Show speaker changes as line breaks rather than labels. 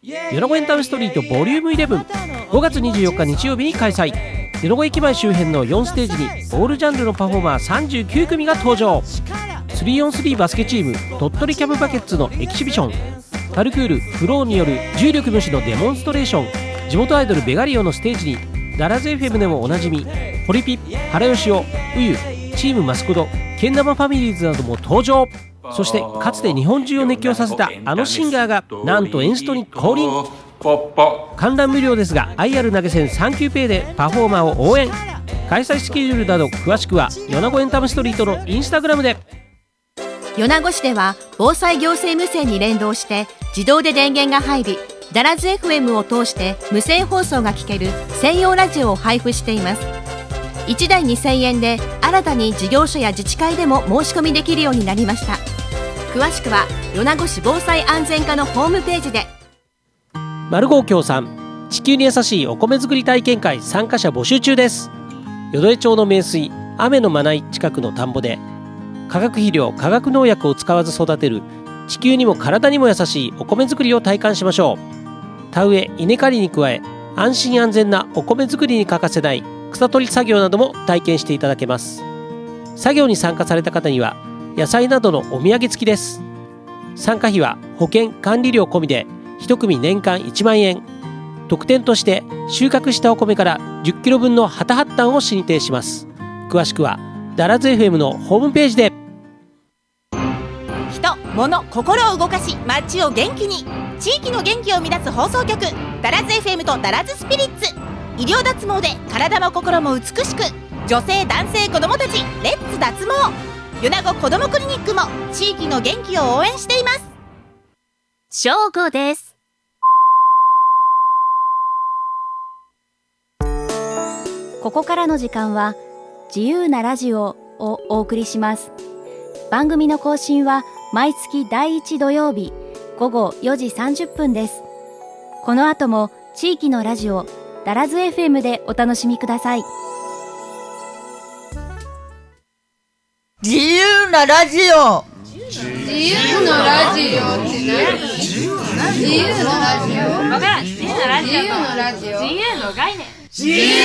米子エンタメストリートボリューム11、 5月24日日曜日に開催。米子駅前周辺の4ステージにオールジャンルのパフォーマー39組が登場。 3on3 バスケチーム鳥取キャブバケッツのエキシビション、パルクールフローによる重力無視のデモンストレーション、地元アイドルベガリオのステージにダラズ FM でもおなじみホリピ、原義雄、ウユ、チームマスコド、けん玉ファミリーズなども登場。そしてかつて日本中を熱狂させたあのシンガーがなんとエンストに降臨。観覧無料ですが IR 投げ銭3級ペイでパフォーマーを応援。開催スケジュールなど詳しくは米子エンタメストリートのインスタグラムで。
米子市では防災行政無線に連動して自動で電源が入り、ダラズ FM を通して無線放送が聞ける専用ラジオを配布しています。1台2000円で新たに事業所や自治会でも申し込みできるようになりました。詳しくは米子市防災安全課のホームページで。
マルゴー協賛地球に優しいお米作り体験会参加者募集中です。淀江町の名水雨のまない近くの田んぼで化学肥料化学農薬を使わず育てる地球にも体にも優しいお米作りを体感しましょう。田植え稲刈りに加え安心安全なお米作りに欠かせない草取り作業なども体験していただけます。作業に参加された方には野菜などのお土産付きです。参加費は保険管理料込みで1組年間1万円。特典として収穫したお米から10キロ分の旗発端を進呈します。詳しくはダラズ FM のホームページで。
人、物、心を動かし街を元気に、地域の元気を生み出す放送局ダラズ FM とダラズスピリッツ。医療脱毛で体も心も美しく、女性男性子どもたちレッツ脱毛。米子こどもクリニックも地域の元気を応援しています。
正午です。ここからの時間は自由なラジオをお送りします。番組の更新は毎月第1土曜日午後4時30分です。この後も地域のラジオダラズ FM でお楽しみください。
自由なラジオ。
自由のラジオって何？自由のラジオ？わからん。自由のラジオ。自由の概念。